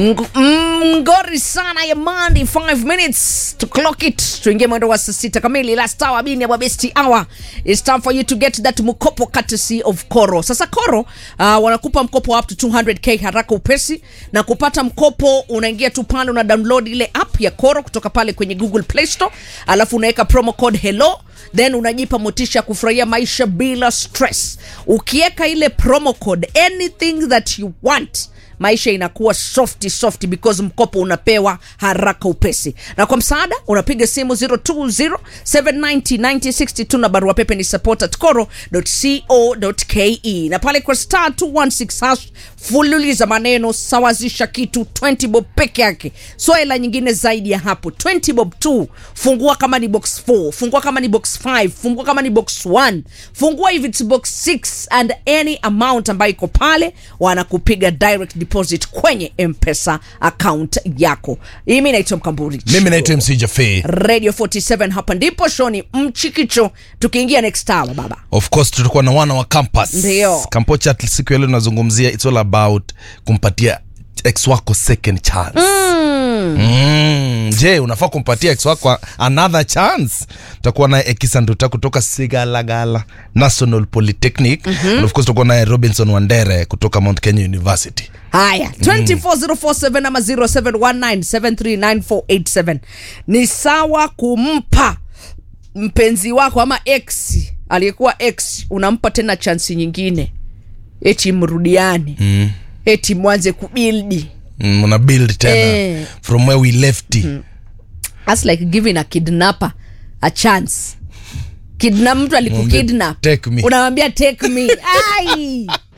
Ngori sana ya Monday, 5 minutes to clock it. Tuingie mwendo wa saa 6 kamili. Last hour bini ya best hour. It's time for you to get that mkopo courtesy of Koro. Sasa Koro wanakupa mkopo up to 200k haraka upesi, na kupata mkopo unaingia tu pale, una download ile app ya Koro kutoka pale kwenye Google Play Store, alafu unaweka promo code hello, then unajipa motisha kufurahia maisha bila stress. Ukiweka ile promo code anything that you want, maisha inakuwa softy because mkopo unapewa haraka upesi. Na kwa msaada unapiga simu 020-790-9062 na barua pepe ni support@koro.co.ke. Na pale kwa star 216 hash fululiza maneno, sawazisha kitu 20 bob peke yake. Swala nyingine zaidi ya hapo 20 bob tu. Fungua kama ni box 4, fungua kama ni box 5, fungua kama ni box 1, fungua if it's box 6 and any amount ambayo iko pale, wanakupiga direct deposit kwenye M-Pesa account yako. Mimi naitwa Mkamburi. Mimi naitwa MC Jaffe. Radio 47 hapa ndipo shoni mchikicho. Tukiingia next hour baba, Of course tutakuwa na wana wa campus. Ndio. Campo chat siku ya leo tunazungumzia it's all about kumpatia ex wako second chance. Je, unafaa kumpatia ex wako another chance? Tutakuwa na Ekisanduta kutoka Sigalagala National Polytechnic. And of course tutakuwa na Robinson Wandere kutoka Mount Kenya University. haya 24047 ama 0719739487. Ni sawa kumpa mpenzi wako ama ex aliyekuwa ex, unampa tena chance nyingine eti mrudiane, eti mwanze kubuild, Una build tena from where we left. That's like giving a kidnapper a chance. Mtu alikukidnap, Take me. unamwambia take me. Ai